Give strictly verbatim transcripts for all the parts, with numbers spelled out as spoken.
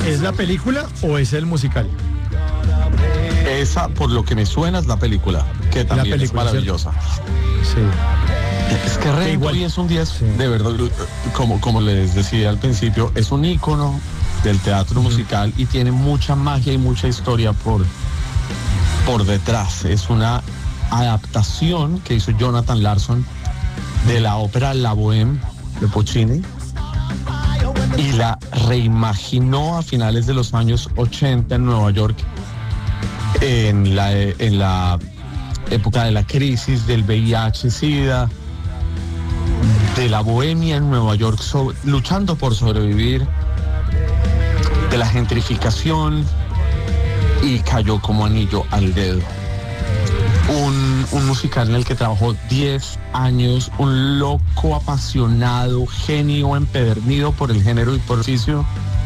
¿Es la película o es el musical? Esa, por lo que me suena, es la película, que también película, es maravillosa. Sí. Es que Rent hoy es un día, sí. de verdad, como, como les decía al principio, es un ícono del teatro uh-huh. musical y tiene mucha magia y mucha historia por, por detrás. Es una adaptación que hizo Jonathan Larson de la ópera La Bohème de Puccini y la reimaginó a finales de los años ochenta en Nueva York, en la, en la época de la crisis del V I H SIDA, de la bohemia en Nueva York, so, luchando por sobrevivir, de la gentrificación, y cayó como anillo al dedo. Un, un musical en el que trabajó diez años, un loco apasionado, genio empedernido por el género y por el oficio,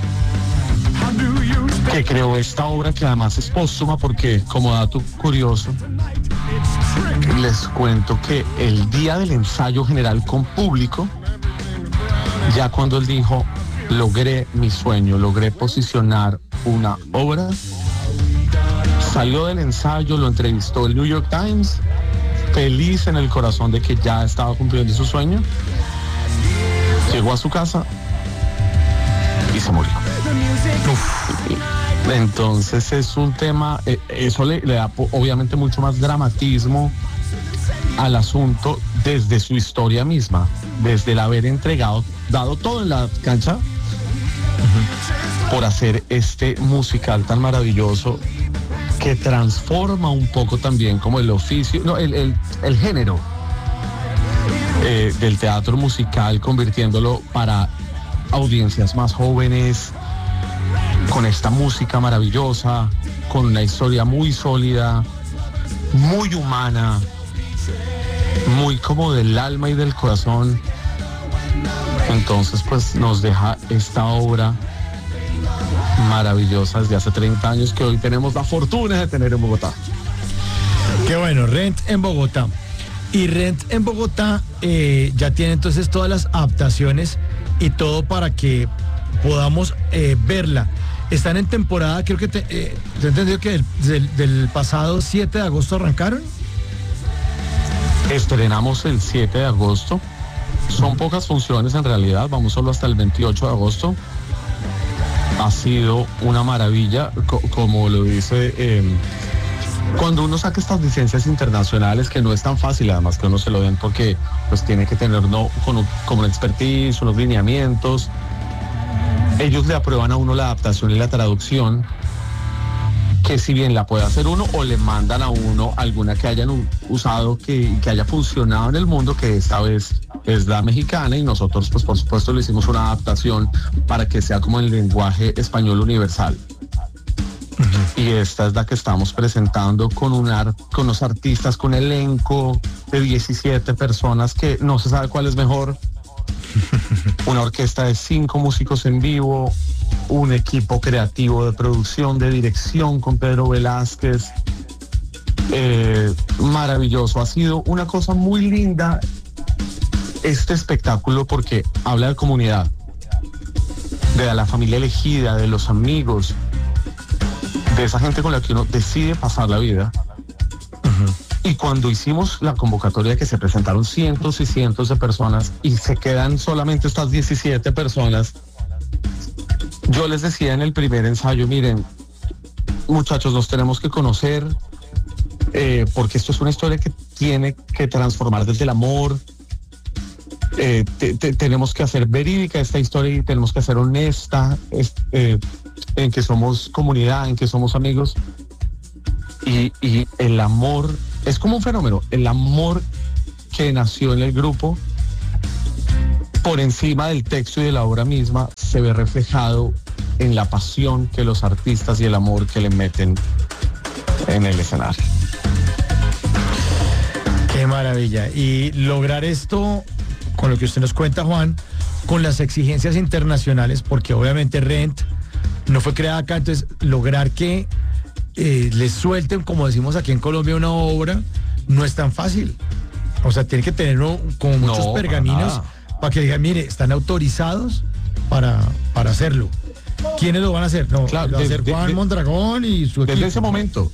que creó esta obra, que además es póstuma, porque como dato curioso les cuento que el día del ensayo general con público, ya cuando él dijo, logré mi sueño, logré posicionar una obra, salió del ensayo, lo entrevistó el New York Times, feliz en el corazón de que ya estaba cumpliendo su sueño, llegó a su casa y se murió. Uf. Entonces es un tema, eso le, le da obviamente mucho más dramatismo al asunto desde su historia misma, desde el haber entregado, dado todo en la cancha uh-huh. por hacer este musical tan maravilloso que transforma un poco también como el oficio, no, el, el, el género eh, del teatro musical, convirtiéndolo para audiencias más jóvenes, con esta música maravillosa, con una historia muy sólida, muy humana, muy como del alma y del corazón. Entonces pues nos deja esta obra maravillosa desde hace treinta años, que hoy tenemos la fortuna de tener en Bogotá. Qué bueno, Rent en Bogotá. Y Rent en Bogotá eh, ya tiene entonces todas las adaptaciones y todo para que podamos eh, verla. Están en temporada, creo que te, eh, te he entendido que del, del, del pasado siete de agosto arrancaron. Estrenamos el siete de agosto. Son pocas funciones en realidad, vamos solo hasta el veintiocho de agosto. Ha sido una maravilla, co- como lo dice, eh, cuando uno saca estas licencias internacionales, que no es tan fácil además que uno se lo den, porque pues tiene que tener no, con, como una expertise, unos lineamientos. Ellos le aprueban a uno la adaptación y la traducción, que si bien la puede hacer uno, o le mandan a uno alguna que hayan usado, que, que haya funcionado en el mundo, que esta vez es la mexicana, y nosotros pues por supuesto le hicimos una adaptación para que sea como el lenguaje español universal. Uh-huh. Y esta es la que estamos presentando con, un art, con unos artistas, con elenco de diecisiete personas, que no se sabe cuál es mejor. Una orquesta de cinco músicos en vivo, un equipo creativo de producción, de dirección con Pedro Velázquez. Eh, maravilloso, ha sido una cosa muy linda este espectáculo, porque habla de comunidad, de la familia elegida, de los amigos, de esa gente con la que uno decide pasar la vida. Uh-huh. Y cuando hicimos la convocatoria, que se presentaron cientos y cientos de personas y se quedan solamente estas diecisiete personas, yo les decía en el primer ensayo, miren, muchachos, nos tenemos que conocer, eh, porque esto es una historia que tiene que transformar desde el amor. Eh, te, te, tenemos que hacer verídica esta historia y tenemos que hacer honesta, es, eh, en que somos comunidad, en que somos amigos. Y, y el amor es como un fenómeno, el amor que nació en el grupo, por encima del texto y de la obra misma, se ve reflejado en la pasión que los artistas y el amor que le meten en el escenario. Qué maravilla. Y lograr esto, con lo que usted nos cuenta, Juan, con las exigencias internacionales, porque obviamente Rent no fue creada acá, entonces lograr que eh, les suelten, como decimos aquí en Colombia, una obra, no es tan fácil. O sea, tiene que tener uno, como muchos no, pergaminos para, para que digan, mire, están autorizados para, para hacerlo. ¿Quiénes lo van a hacer? No, Claro, lo va a hacer desde- Juan de- Mondragón y su Desde equipo. ese momento.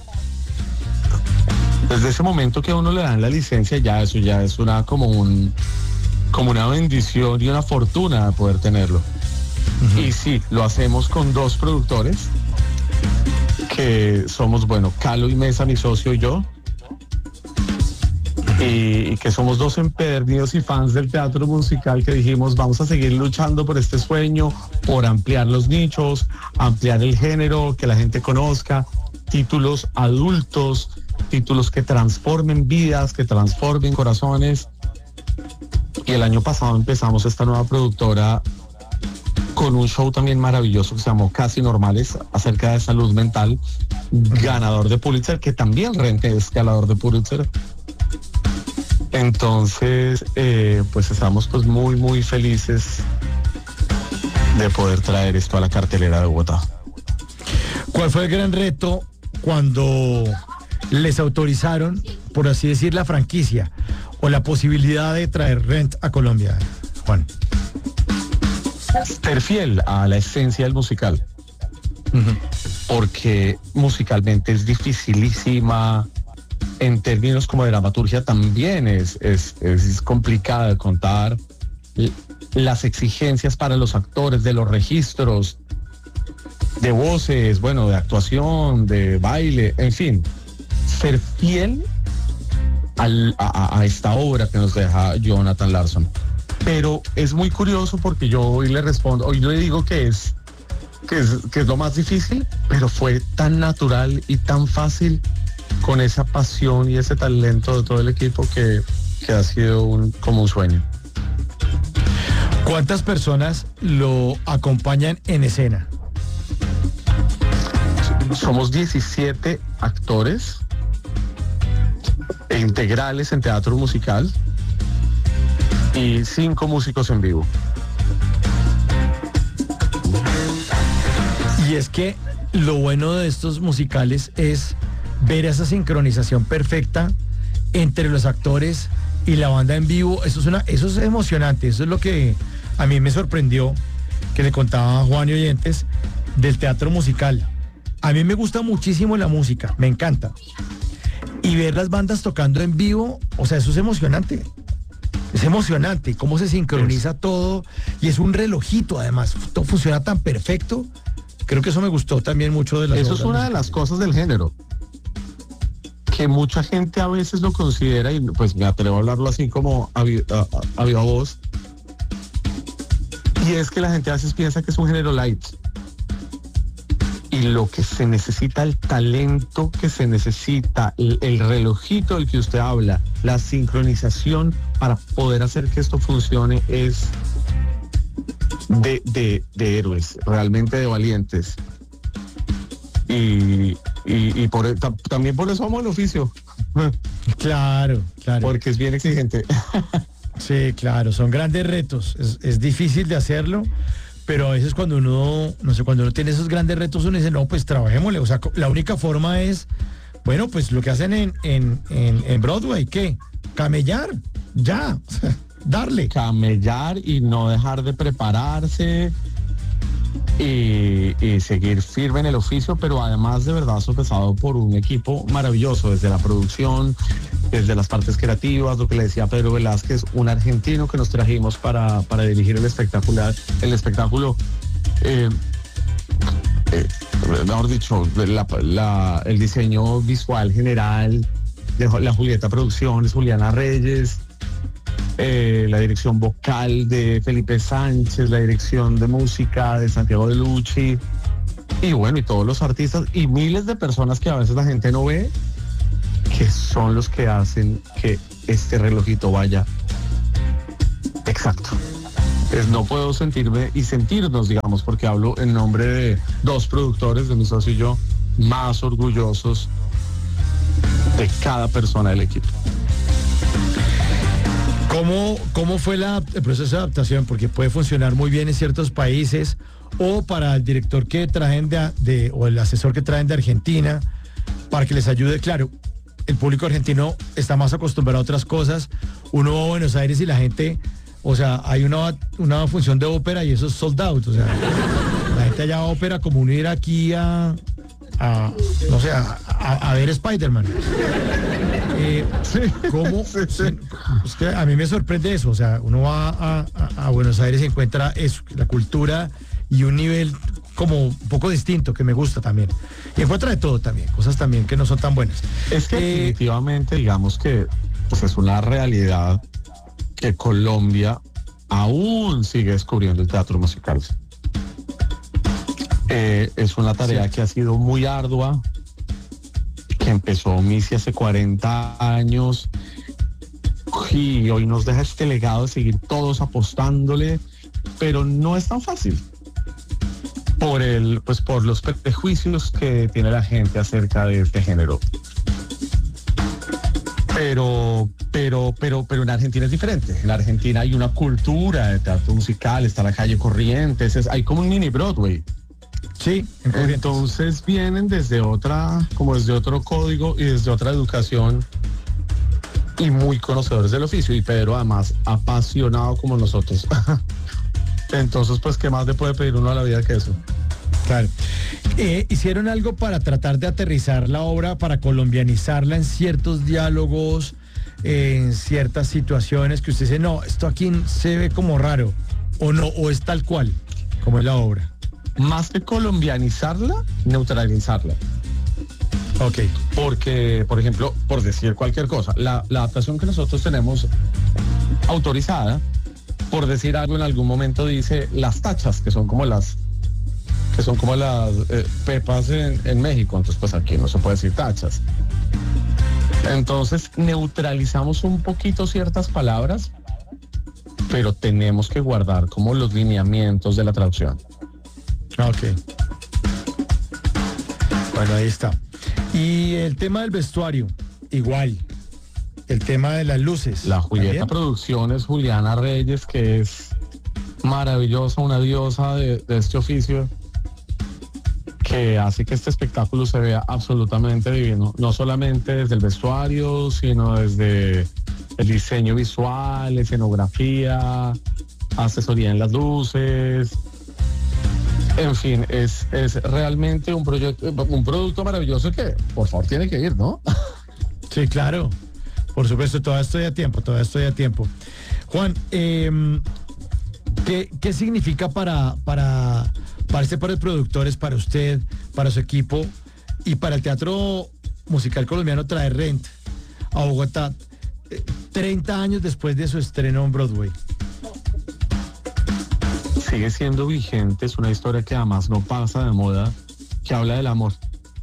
Desde ese momento que a uno le dan la licencia, ya eso ya es una como un como una bendición y una fortuna poder tenerlo. Uh-huh. Y sí, lo hacemos con dos productores que somos, bueno, Calo y Mesa, mi socio y yo. Y, y que somos dos empedernidos y fans del teatro musical que dijimos vamos a seguir luchando por este sueño, por ampliar los nichos, ampliar el género, que la gente conozca, títulos adultos, títulos que transformen vidas, que transformen corazones. Y el año pasado empezamos esta nueva productora con un show también maravilloso que se llamó Casi Normales, acerca de salud mental, ganador de Pulitzer, que también Rent es ganador de Pulitzer. Entonces, eh, pues estamos pues muy, muy felices de poder traer esto a la cartelera de Bogotá. ¿Cuál fue el gran reto cuando les autorizaron, por así decir, la franquicia o la posibilidad de traer Rent a Colombia, Juan? Ser fiel a la esencia del musical. Uh-huh. Porque musicalmente es dificilísima. En términos como de dramaturgia también es, es, es complicada de contar. Las exigencias para los actores, de los registros, de voces, bueno, de actuación, de baile, en fin. Ser fiel al, a, a esta obra que nos deja Jonathan Larson. Pero es muy curioso porque yo hoy le respondo, hoy le digo que es, que es, que es lo más difícil, pero fue tan natural y tan fácil con esa pasión y ese talento de todo el equipo que, que ha sido un, como un sueño. ¿Cuántas personas lo acompañan en escena? Somos diecisiete actores integrales en teatro musical y cinco músicos en vivo. Y es que lo bueno de estos musicales es ver esa sincronización perfecta entre los actores y la banda en vivo. Eso es una, eso es emocionante. Eso es lo que a mí me sorprendió, que le contaba a Juan y oyentes, del teatro musical. A mí me gusta muchísimo la música, me encanta. Y ver las bandas tocando en vivo, o sea, eso es emocionante. Es emocionante cómo se sincroniza todo, y es un relojito además. Todo funciona tan perfecto. Creo que eso me gustó también mucho de las Eso es una musicales. de las cosas del género, que mucha gente a veces lo considera, y pues me atrevo a hablarlo así como a, a, a viva voz, y es que la gente a veces piensa que es un género light. Y lo que se necesita, el talento que se necesita, el, el relojito del que usted habla, la sincronización para poder hacer que esto funcione es de, de, de héroes, realmente de valientes. Y, y, y por, también por eso amo el oficio. Claro, claro. Porque es bien exigente. Sí, claro, son grandes retos. Es, es difícil de hacerlo, pero a veces cuando uno, no sé, cuando uno tiene esos grandes retos, uno dice, no, pues trabajémosle. O sea, la única forma es, bueno, pues lo que hacen en, en, en, en Broadway, ¿qué? Camellar, ya, o sea, darle. Camellar y no dejar de prepararse y, y seguir firme en el oficio, pero además de verdad sopesado por un equipo maravilloso, desde la producción, desde las partes creativas, lo que le decía Pedro Velázquez, un argentino que nos trajimos para, para dirigir el espectacular, el espectáculo, eh, eh, mejor dicho, la, la, el diseño visual general de la Julieta Producciones, Juliana Reyes, eh, la dirección vocal de Felipe Sánchez, la dirección de música de Santiago de Lucci, y bueno, y todos los artistas y miles de personas que a veces la gente no ve, que son los que hacen que este relojito vaya exacto. Es, no puedo sentirme y sentirnos, digamos, porque hablo en nombre de dos productores, de mi socio y yo, más orgullosos de cada persona del equipo. ¿Cómo, cómo fue la, el proceso de adaptación? Porque puede funcionar muy bien en ciertos países, o para el director que traen de, de o el asesor que traen de Argentina, para que les ayude. Claro, el público argentino está más acostumbrado a otras cosas. Uno va a Buenos Aires y la gente, o sea, hay una, una función de ópera y eso es sold out. O sea, la gente repente haya ópera como uno ir aquí a, a no sé, a, a, a ver Spider-Man. Eh, ¿Cómo? Sí, sí. Es que a mí me sorprende eso, o sea, uno va a, a, a Buenos Aires y encuentra eso, la cultura y un nivel como un poco distinto que me gusta también. Y encuentra de todo también, cosas también que no son tan buenas. Es que Eh, definitivamente, digamos que pues es una realidad que Colombia aún sigue descubriendo el teatro musical. Eh, es una tarea Sí. que ha sido muy ardua, que empezó Missy hace cuarenta años y hoy nos deja este legado de seguir todos apostándole, pero no es tan fácil por el, pues por los prejuicios que tiene la gente acerca de este género. Pero, pero, pero, pero en Argentina es diferente. En Argentina hay una cultura de teatro musical, está la calle Corrientes, es, hay como un mini Broadway. Sí, en Corrientes. Entonces vienen desde otra, como desde otro código y desde otra educación y muy conocedores del oficio. Y Pedro además apasionado como nosotros. Entonces, pues, ¿qué más le puede pedir uno a la vida que eso? Claro. Eh, ¿Hicieron algo para tratar de aterrizar la obra, para colombianizarla en ciertos diálogos, eh, en ciertas situaciones que usted dice, no, esto aquí se ve como raro, o no, o es tal cual, como es la obra? Más que colombianizarla, neutralizarla. Ok. Porque, por ejemplo, por decir cualquier cosa, la, la adaptación que nosotros tenemos autorizada, por decir algo en algún momento dice las tachas, que son como las que son como las eh, pepas en, en México, entonces pues aquí no se puede decir tachas. Entonces neutralizamos un poquito ciertas palabras, pero tenemos que guardar como los lineamientos de la traducción. Ok. Bueno, ahí está. Y el tema del vestuario, igual. El tema de las luces. La Julieta ¿también? Producciones, Juliana Reyes, que es maravillosa, una diosa de, de este oficio, que hace que este espectáculo se vea absolutamente divino, no solamente desde el vestuario, sino desde el diseño visual, escenografía, asesoría en las luces. En fin, es, es realmente un proyecto, un producto maravilloso que, por favor, tiene que ir, ¿no? Sí, claro. Por supuesto, todavía estoy a tiempo, todavía estoy a tiempo. Juan, eh, ¿qué, ¿qué significa para, para, para este par de productores, para usted, para su equipo y para el teatro musical colombiano traer Rent a Bogotá eh, treinta años después de su estreno en Broadway? Sigue siendo vigente, es una historia que además no pasa de moda, que habla del amor,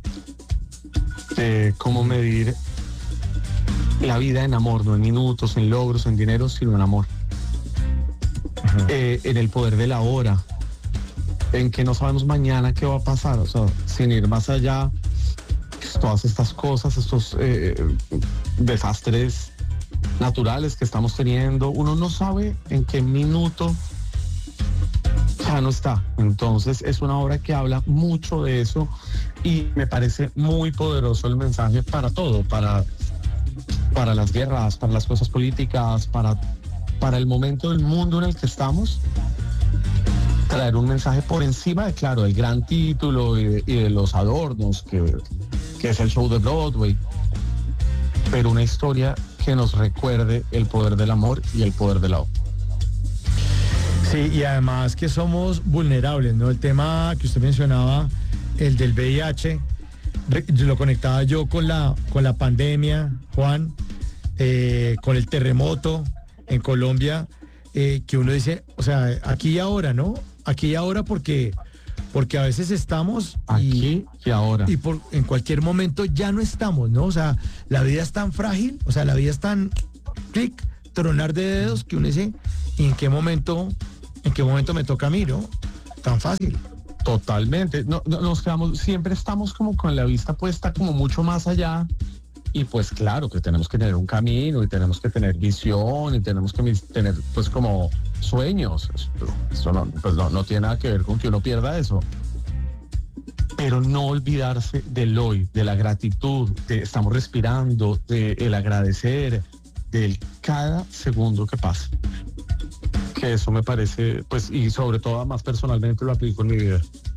de cómo medir la vida en amor, no en minutos, en logros, en dinero, sino en amor. Uh-huh. Eh, en el poder de la hora, en que no sabemos mañana qué va a pasar, o sea, sin ir más allá, pues, todas estas cosas, estos eh, desastres naturales que estamos teniendo, uno no sabe en qué minuto ya no está. Entonces es una obra que habla mucho de eso y me parece muy poderoso el mensaje para todo, para, para las guerras, para las cosas políticas, para, para el momento del mundo en el que estamos. Traer un mensaje por encima de, claro, el gran título y de, y de los adornos que, que es el show de Broadway, pero una historia que nos recuerde el poder del amor y el poder de la obra. Sí, y además que somos vulnerables, ¿no? El tema que usted mencionaba, el del V I H, lo conectaba yo con la, con la pandemia, Juan, eh, con el terremoto en Colombia, eh, que uno dice, o sea, aquí y ahora, ¿no? Aquí y ahora porque, porque a veces estamos y, aquí y ahora. Y por, en cualquier momento ya no estamos, ¿no? O sea, la vida es tan frágil, o sea, la vida es tan clic, tronar de dedos que uno dice, ¿y en qué momento... ¿En qué momento me toca a mí, no? Tan fácil. Totalmente. No, no, nos quedamos, siempre estamos como con la vista puesta como mucho más allá. Y pues claro que tenemos que tener un camino y tenemos que tener visión y tenemos que tener pues como sueños. Eso no, pues no, no tiene nada que ver con que uno pierda eso. Pero no olvidarse del hoy, de la gratitud, de estamos respirando, de el agradecer, del cada segundo que pasa. Que eso me parece, pues, y sobre todo más personalmente lo aplico en mi vida.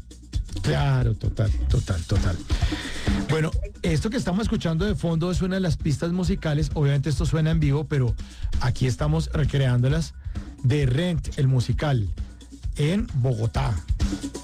Claro, total, total, total. Bueno, esto que estamos escuchando de fondo es una de las pistas musicales, obviamente esto suena en vivo, pero aquí estamos recreándolas de Rent, el musical, en Bogotá.